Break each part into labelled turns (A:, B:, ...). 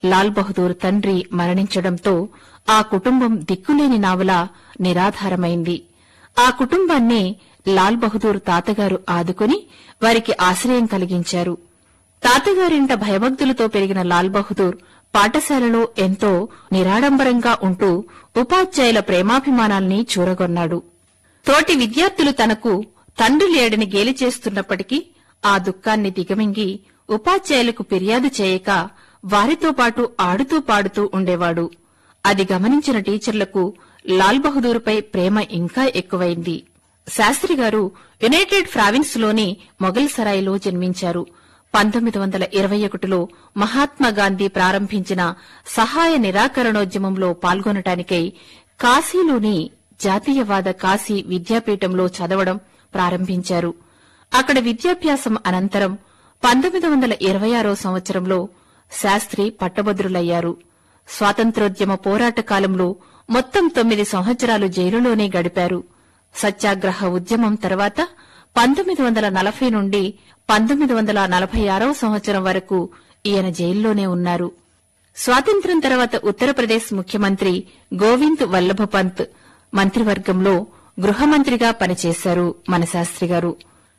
A: లాల్ బహదూర్ తండ్రి మరణించడంతో ఆ కుటుంబం దిక్కులేని నావలా నిరాధారమైంది. ఆ కుటుంబాన్ని లాల్ బహదూర్ తాతగారు ఆదుకుని వారికి ఆశ్రయం కలిగించారు. తాతగారింట భయభక్తులతో పెరిగిన లాల్ బహదూర్ పాఠశాలలో ఎంతో నిరాడంబరంగా ఉంటూ ఉపాధ్యాయుల ప్రేమాభిమానాల్ని చూరగొన్నాడు. తోటి విద్యార్థులు తనకు తండ్రి లేడని గేలి చేస్తున్నప్పటికీ ఆ దుఃఖాన్ని దిగమింగి ఉపాధ్యాయులకు ఫిర్యాదు చేయక వారితో పాటు ఆడుతూ పాడుతూ ఉండేవాడు. అది గమనించిన టీచర్లకు లాల్ బహదూర్పై ప్రేమ ఇంకా ఎక్కువైంది. శాస్త్రిగారు యునైటెడ్ ప్రావిన్స్ లోని మొఘల్ సరాయిలో జన్మించారు. 1921లో మహాత్మాగాంధీ ప్రారంభించిన సహాయ నిరాకరణోద్యమంలో పాల్గొనటానికై కాశీలోని జాతీయవాద కాశీ విద్యాపీఠంలో చదవడం ప్రారంభించారు. అక్కడ విద్యాభ్యాసం అనంతరం 1926 సంవత్సరంలో శాస్త్రి పట్టభద్రులయ్యారు. స్వాతంత్ర్యోద్యమ పోరాట కాలంలో మొత్తం 9 సంవత్సరాలు జైలులోనే గడిపారు. సత్యాగ్రహ ఉద్యమం తర్వాత 1940 నుండి 1946 సంవత్సరం వరకు ఈయన జైల్లోనే ఉన్నారు. స్వాతంత్ర్యం తర్వాత ఉత్తరప్రదేశ్ ముఖ్యమంత్రి గోవింద్ వల్లభ పంత్ మంత్రివర్గంలో గృహమంత్రిగా పనిచేశారు మన శాస్త్రిగారు.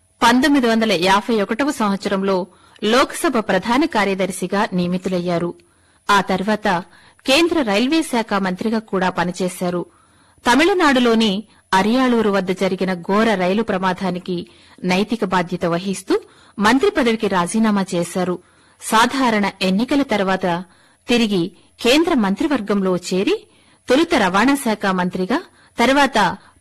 A: 1951 సంవత్సరంలో లోక్సభ ప్రధాన కార్యదర్శిగా నియమితులయ్యారు. ఆ తర్వాత కేంద్ర రైల్వే శాఖ మంత్రిగా కూడా పనిచేశారు. తమిళనాడులోని అరియాళూరు వద్ద జరిగిన ఘోర రైలు ప్రమాదానికి నైతిక బాధ్యత వహిస్తూ మంత్రి పదవికి రాజీనామా చేశారు. సాధారణ ఎన్నికల తర్వాత తిరిగి కేంద్ర మంత్రివర్గంలో చేరి తొలుత రవాణా శాఖ మంత్రిగా, తర్వాత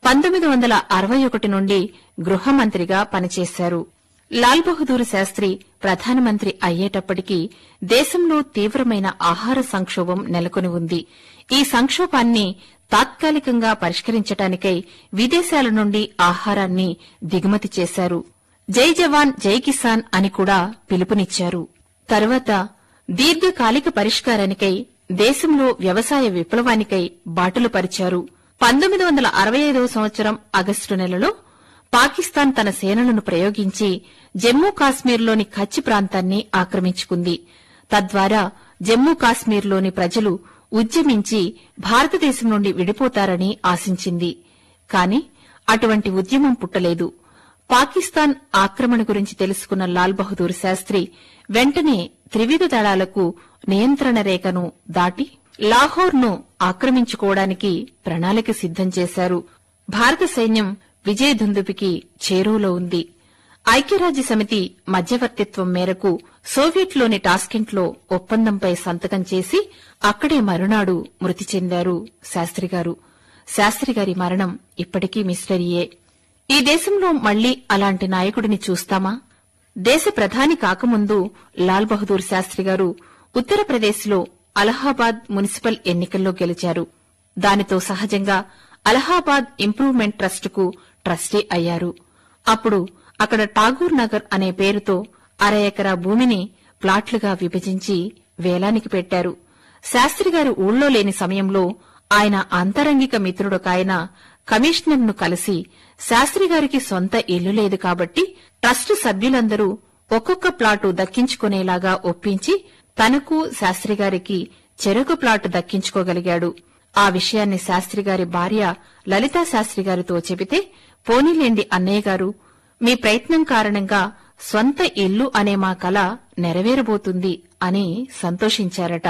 A: 1961 నుండి గృహమంత్రిగా పనిచేశారు. లాల్ బహదూర్ శాస్త్రి ప్రధానమంత్రి అయ్యేటప్పటికీ దేశంలో తీవ్రమైన ఆహార సంక్షోభం నెలకొని ఉంది. ఈ సంక్షోభాన్ని తాత్కాలికంగా పరిష్కరించడానికై విదేశాల నుండి ఆహారాన్ని దిగుమతి చేశారు. జై జవాన్ జై కిసాన్ అని కూడా పిలుపునిచ్చారు. తర్వాత దీర్ఘకాలిక పరిష్కారానికై దేశంలో వ్యవసాయ విప్లవానికై బాటలు పరిచారు. 1965 సంవత్సరం ఆగస్టు నెలలో పాకిస్తాన్ తన సేనలను ప్రయోగించి జమ్మూ కాశ్మీర్లోని కచ్ ప్రాంతాన్ని ఆక్రమించుకుంది. తద్వారా జమ్మూ కాశ్మీర్లోని ప్రజలు ఉద్యమించి భారతదేశం నుండి విడిపోతారని ఆశించింది. కాని అటువంటి ఉద్యమం పుట్టలేదు. పాకిస్తాన్ ఆక్రమణ గురించి తెలుసుకున్న లాల్ బహదూర్ శాస్త్రి వెంటనే త్రివిధ దళాలకు నియంత్రణ రేఖను దాటి లాహోర్ను ఆక్రమించుకోవడానికి ప్రణాళిక సిద్దం చేశారు. భారత సైన్యం విజయదుందుభికి చేరువలో ఉంది. ఐక్యరాజ్య సమితి మధ్యవర్తిత్వం మేరకు సోవియట్లోని టాస్కెంట్లో ఒప్పందంపై సంతకం చేసి అక్కడే మరునాడు మృతి చెందారు శాస్త్రిగారు. శాస్త్రిగారి మరణం ఇప్పటికీ మిస్టరీయే. ఈ దేశంలో మళ్లీ అలాంటి నాయకుడిని చూస్తామా? దేశ ప్రధాని కాకముందు లాల్ బహదూర్ శాస్త్రిగారు ఉత్తరప్రదేశ్లో అలహాబాద్ మున్సిపల్ ఎన్నికల్లో గెలిచారు. దానితో సహజంగా అలహాబాద్ ఇంప్రూవ్మెంట్ ట్రస్టుకు ట్రస్టీ అయ్యారు. అప్పుడు అక్కడ ఠాగూర్ నగర్ అనే పేరుతో 1/2 ఎకరా భూమిని ప్లాట్లుగా విభజించి వేలానికి పెట్టారు. శాస్త్రిగారు ఊళ్ళో లేని సమయంలో ఆయన అంతరంగిక మిత్రుడొకాయన కమిషనర్ను కలిసి శాస్త్రిగారికి సొంత ఇల్లు లేదు కాబట్టి ట్రస్టు సభ్యులందరూ ఒక్కొక్క ప్లాటు దక్కించుకునేలాగా ఒప్పించి తనకు శాస్త్రిగారికి చెరొక ప్లాటు దక్కించుకోగలిగాడు. ఆ విషయాన్ని శాస్త్రిగారి భార్య లలితా శాస్త్రిగారితో చెబితే, పోనీలేండి అన్నయ్య గారు, మీ ప్రయత్నం కారణంగా స్వంత ఇల్లు అనే మా కల నెరవేరబోతుంది అని సంతోషించారట.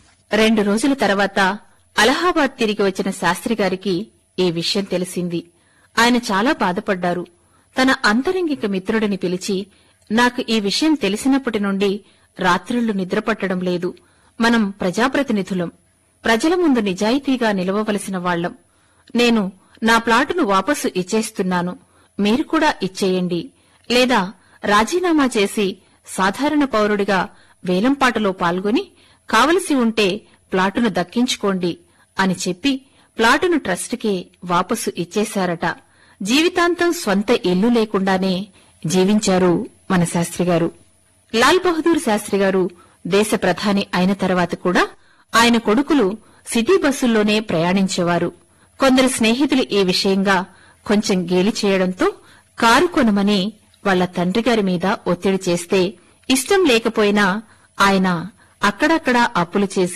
A: 2 రోజుల తర్వాత అలహాబాద్ తిరిగి వచ్చిన శాస్త్రిగారికి ఈ విషయం తెలిసింది. ఆయన చాలా బాధపడ్డారు. తన అంతరంగిక మిత్రుడిని పిలిచి, నాకు ఈ విషయం తెలిసినప్పటి నుండి రాత్రిళ్లు నిద్రపట్టడం లేదు. మనం ప్రజాప్రతినిధులం, ప్రజల ముందు నిజాయితీగా నిలవవలసిన వాళ్లం. నేను నా ప్లాటును వాపసు ఇచ్చేస్తున్నాను, మీరు కూడా ఇచ్చేయండి, లేదా రాజీనామా చేసి సాధారణ పౌరుడిగా వేలంపాటలో పాల్గొని కావలసి ఉంటే ప్లాటును దక్కించుకోండి అని చెప్పి ప్లాటును ట్రస్టుకే వాపసు ఇచ్చేశారట. జీవితాంతం స్వంత ఇల్లు లేకుండానే జీవించారు మన శాస్త్రిగారు. లాల్ బహదూర్ శాస్త్రిగారు దేశ ప్రధాని అయిన తర్వాత కూడా ఆయన కొడుకులు సిటీ బస్సుల్లోనే ప్రయాణించేవారు. కొందరు స్నేహితులు ఈ విషయంగా కొంచెం గేలి చేయడంతో కారు కొనమని వాళ్ల తండ్రిగారి మీద ఒత్తిడి చేస్తే ఇష్టం లేకపోయినా ఆయన అక్కడక్కడా అప్పులు చేసి